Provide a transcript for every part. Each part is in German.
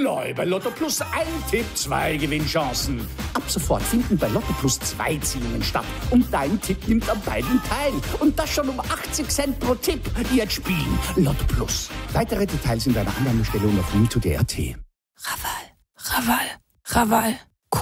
Neu bei Lotto Plus ein Tipp, 2 Gewinnchancen. Ab sofort finden bei Lotto Plus 2 Ziehungen statt. Und dein Tipp nimmt an beiden teil. Und das schon um 80 Cent pro Tipp. Jetzt spielen Lotto Plus. Weitere Details in deiner Annahmestellung auf win2.at. Raval.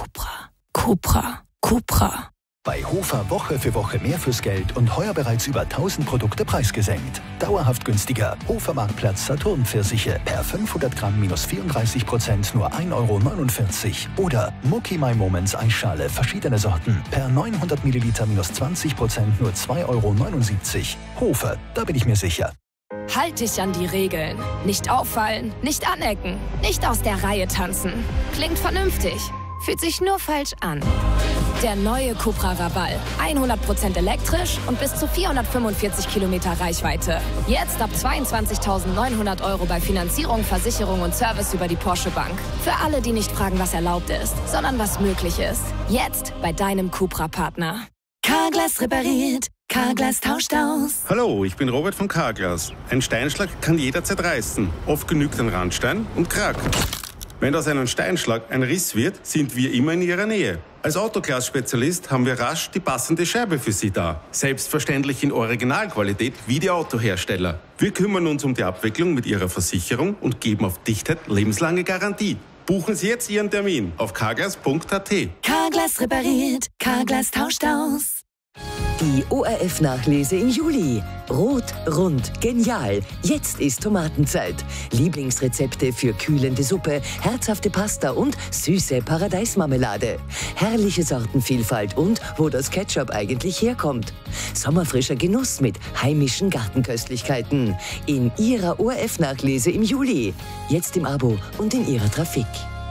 Cupra. Bei Hofer Woche für Woche mehr fürs Geld und heuer bereits über 1000 Produkte preisgesenkt. Dauerhaft günstiger. Hofer Marktplatz Saturn-Pfirsiche per 500 Gramm minus 34% nur 1,49 €. Oder Mucki My Moments Eisschale verschiedene Sorten per 900 Milliliter minus 20% nur 2,79 €. Hofer, da bin ich mir sicher. Halt dich an die Regeln. Nicht auffallen, nicht anecken, nicht aus der Reihe tanzen. Klingt vernünftig, fühlt sich nur falsch an. Der neue Cupra Raval. 100% elektrisch und bis zu 445 Kilometer Reichweite. Jetzt ab 22.900 € bei Finanzierung, Versicherung und Service über die Porsche Bank. Für alle, die nicht fragen, was erlaubt ist, sondern was möglich ist. Jetzt bei deinem Cupra-Partner. Carglass repariert. Carglass tauscht aus. Hallo, ich bin Robert von Carglass. Ein Steinschlag kann jederzeit reißen. Oft genügt ein Randstein und Krack. Wenn aus einem Steinschlag ein Riss wird, sind wir immer in Ihrer Nähe. Als Autoglas-Spezialist haben wir rasch die passende Scheibe für Sie da. Selbstverständlich in Originalqualität wie die Autohersteller. Wir kümmern uns um die Abwicklung mit Ihrer Versicherung und geben auf Dichtheit lebenslange Garantie. Buchen Sie jetzt Ihren Termin auf carglass.at. Carglass repariert. Carglass tauscht aus. Die ORF-Nachlese im Juli. Rot, rund, genial. Jetzt ist Tomatenzeit. Lieblingsrezepte für kühlende Suppe, herzhafte Pasta und süße Paradeismarmelade. Herrliche Sortenvielfalt und wo das Ketchup eigentlich herkommt. Sommerfrischer Genuss mit heimischen Gartenköstlichkeiten. In Ihrer ORF-Nachlese im Juli. Jetzt im Abo und in Ihrer Trafik.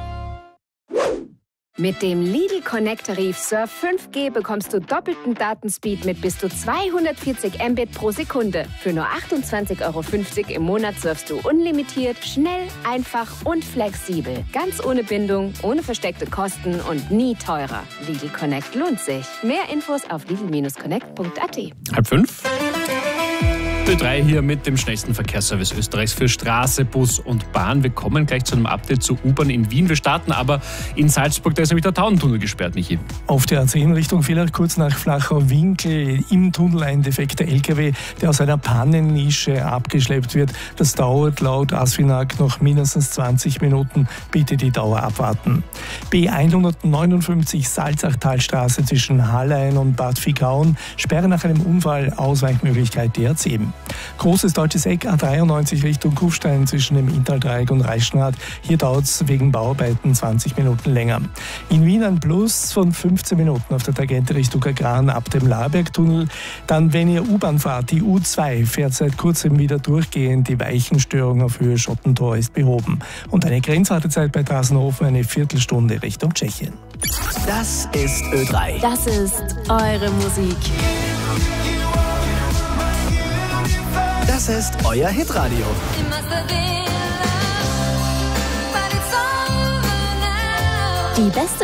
Mit dem Lidl Connect-Tarif Surf 5G bekommst du doppelten Datenspeed mit bis zu 240 Mbit pro Sekunde. Für nur 28,50 € im Monat surfst du unlimitiert, schnell, einfach und flexibel. Ganz ohne Bindung, ohne versteckte Kosten und nie teurer. Lidl Connect lohnt sich. Mehr Infos auf lidl-connect.at. 4:30. Ö3 hier mit dem schnellsten Verkehrsservice Österreichs für Straße, Bus und Bahn. Wir kommen gleich zu einem Update zur U-Bahn in Wien. Wir starten aber in Salzburg, da ist nämlich der Tauerntunnel gesperrt, Michi. Auf der A10 Richtung Villach, kurz nach Flachau Winkel, im Tunnel ein defekter LKW, der aus einer Pannennische abgeschleppt wird. Das dauert laut ASFINAG noch mindestens 20 Minuten. Bitte die Dauer abwarten. B159 Salzachtalstraße zwischen Hallein und Bad Vikauen, Sperre nach einem Unfall, Ausweichmöglichkeit DRC. Großes deutsches Eck, A93 Richtung Kufstein zwischen dem Inntal-Dreieck und Reichschenrad. Hier dauert es wegen Bauarbeiten 20 Minuten länger. In Wien ein Plus von 15 Minuten auf der Tangente Richtung Agran ab dem Labergtunnel. Dann, wenn ihr U-Bahn fahrt, die U2 fährt seit kurzem wieder durchgehend. Die Weichenstörung auf Höhe Schottentor ist behoben. Und eine Grenzwartezeit bei Drassenhofen eine Viertelstunde Richtung Tschechien. Das ist Ö3. Das ist eure Musik. Das ist euer Hitradio. Die beste